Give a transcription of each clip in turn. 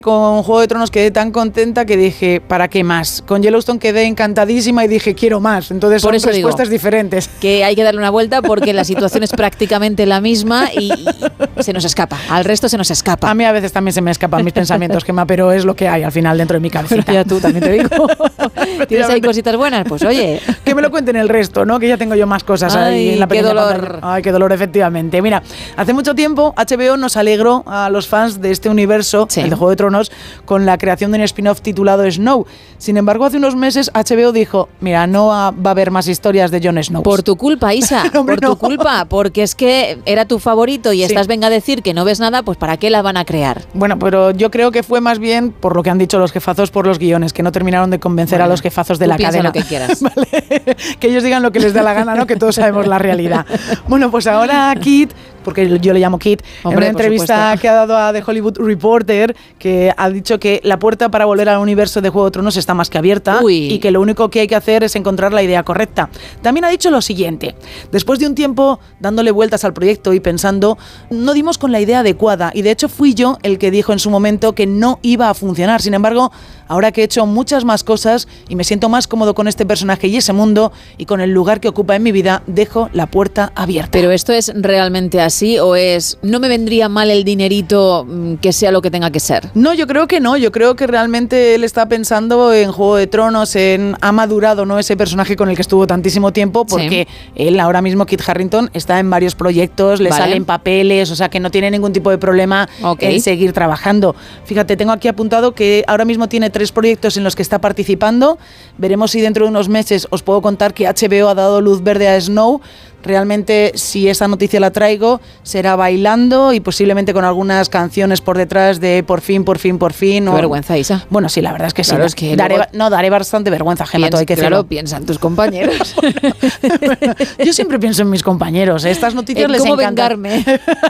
Con Juego de Tronos quedé tan contenta que dije, ¿para qué más? Con Yellowstone quedé encantadísima y dije, quiero más. Entonces son respuestas diferentes. Que hay que darle una vuelta porque la situación es prácticamente la misma y se nos escapa. Al resto se nos escapa. A mí a veces también se me escapan mis pensamientos, Gemma, pero es lo que hay al final dentro de mi cabecita. Pero ya tú también te digo. ¿Tienes ahí cositas buenas? Pues oye. Que me lo cuenten el resto, ¿no? Que ya tengo yo más cosas ahí en la pequeña pantalla. Ay, qué dolor, efectivamente. Mira, hace mucho tiempo HBO nos alegró a los fans de este universo, el de Juego de Tronos, con la creación de un spin-off titulado Snow. Sin embargo, hace unos meses HBO dijo, mira, no va a haber más historias de Jon Snow. Por tu culpa, Isa, Hombre, por tu culpa, porque es que era tu favorito y estás venga a decir que no ves nada, pues ¿para qué la van a crear? Bueno, pero yo creo que fue más bien por lo que han dicho los jefazos por los guiones, que no terminaron de convencer a los jefazos de la cadena. Lo que quieras. ¿Vale? Que ellos digan lo que les dé la gana, ¿no? Que todos sabemos la realidad. Bueno, pues ahora Kit, porque yo le llamo Kit, en una entrevista que ha dado a The Hollywood Reporter, que ha dicho que la puerta para volver al universo de Juego de Tronos está más que abierta y que lo único que hay que hacer es encontrar la idea correcta. También ha dicho lo siguiente: después de un tiempo dándole vueltas al proyecto y pensando, no dimos con la idea adecuada y de hecho fui yo el que dijo en su momento que no iba a funcionar. Sin embargo, ahora que he hecho muchas más cosas y me siento más cómodo con este personaje y ese mundo y con el lugar que ocupa en mi vida, dejo la puerta abierta. ¿Pero esto es realmente así o es, no me vendría mal el dinerito que sea lo que tenga que ser? No, yo creo que no. Yo creo que realmente él está pensando en Juego de Tronos, ha madurado, ¿no?, ese personaje con el que estuvo tantísimo tiempo, porque él ahora mismo, Kit Harington, está en varios proyectos, le salen papeles, o sea que no tiene ningún tipo de problema en seguir trabajando. Fíjate, tengo aquí apuntado que ahora mismo tiene 3 proyectos en los que está participando. Veremos si dentro de unos meses os puedo contar que HBO ha dado luz verde a Snow. Realmente, si esa noticia la traigo, será bailando y posiblemente con algunas canciones por detrás de por fin. Qué vergüenza, Isa. Bueno, sí, la verdad es que claro, sí. Es que daré bastante vergüenza, Gemma, todo hay que decirlo. Claro, piensan tus compañeros. Yo siempre pienso en mis compañeros. Estas noticias les encantan. Vengarme.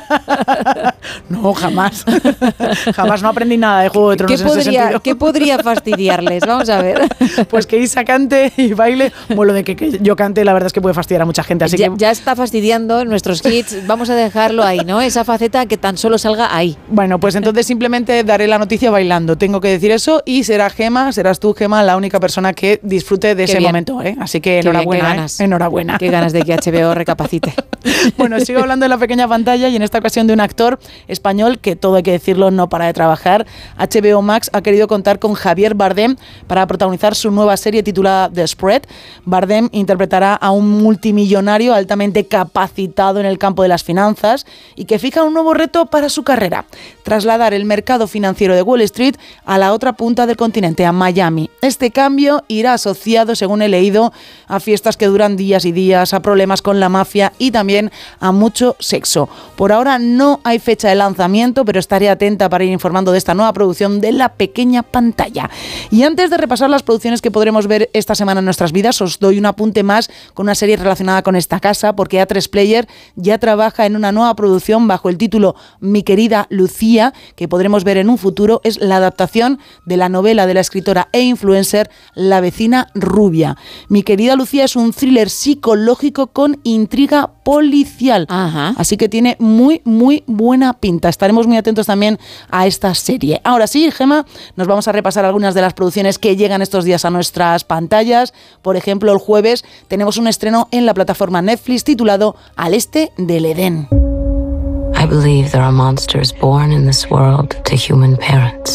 No, jamás. Jamás no aprendí nada de Juego de Tronos en ese sentido. ¿Qué podría fastidiarles? Vamos a ver. Pues que Isa cante y baile. Bueno, de que yo cante, la verdad es que puede fastidiar a mucha gente. Así que ya está fastidiando nuestros hits, vamos a dejarlo ahí, ¿no? Esa faceta que tan solo salga ahí. Bueno, pues entonces simplemente daré la noticia bailando, tengo que decir eso, y serás tú, Gemma, la única persona que disfrute de ese momento, ¿eh? Así que enhorabuena, enhorabuena. Qué ganas de que HBO recapacite. Bueno, sigo hablando de la pequeña pantalla y en esta ocasión de un actor español que, todo hay que decirlo, no para de trabajar. HBO Max ha querido contar con Javier Bardem para protagonizar su nueva serie titulada The Spread. Bardem interpretará a un multimillonario altamente capacitado en el campo de las finanzas y que fija un nuevo reto para su carrera: trasladar el mercado financiero de Wall Street a la otra punta del continente, a Miami. Este cambio irá asociado, según he leído, a fiestas que duran días y días, a problemas con la mafia y también a mucho sexo. Por ahora no hay fecha de lanzamiento, pero estaré atenta para ir informando de esta nueva producción de la pequeña pantalla. Y antes de repasar las producciones que podremos ver esta semana en nuestras vidas, os doy un apunte más con una serie relacionada con esta casa, porque A3 Player ya trabaja en una nueva producción bajo el título Mi querida Lucía, que podremos ver en un futuro. Es la adaptación de la novela de la escritora e influencer La vecina rubia. Mi querida Lucía es un thriller psicológico con intriga policial. Ajá. Así que tiene muy, muy buena pinta. Estaremos muy atentos también a esta serie. Ahora sí, Gemma, nos vamos a repasar algunas de las producciones que llegan estos días a nuestras pantallas. Por ejemplo, el jueves tenemos un estreno en la plataforma Netflix titulado Al este del Edén. I believe there are monsters born in this world to human parents.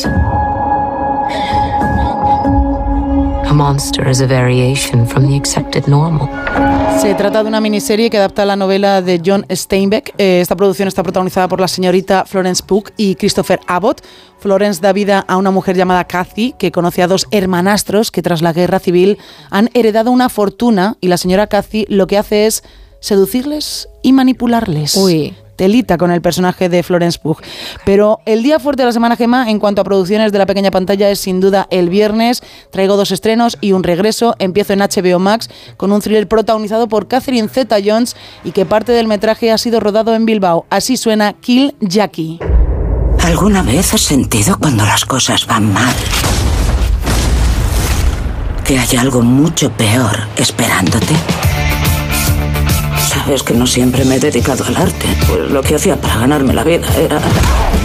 A monster is a variation from the accepted normal. Se trata de una miniserie que adapta la novela de John Steinbeck. Esta producción está protagonizada por la señorita Florence Pugh y Christopher Abbott. Florence da vida a una mujer llamada Kathy, que conoce a 2 hermanastros que tras la guerra civil han heredado una fortuna, y la señora Kathy lo que hace es seducirles y manipularles. Uy. Telita con el personaje de Florence Pugh. Pero el día fuerte de la semana, Gemma, en cuanto a producciones de la pequeña pantalla, es sin duda el viernes. Traigo 2 estrenos y un regreso. Empiezo en HBO Max con un thriller protagonizado por Catherine Zeta-Jones y que parte del metraje ha sido rodado en Bilbao. Así suena Kill Jackie. ¿Alguna vez has sentido cuando las cosas van mal? Que hay algo mucho peor esperándote. Sabes que no siempre me he dedicado al arte, pues lo que hacía para ganarme la vida era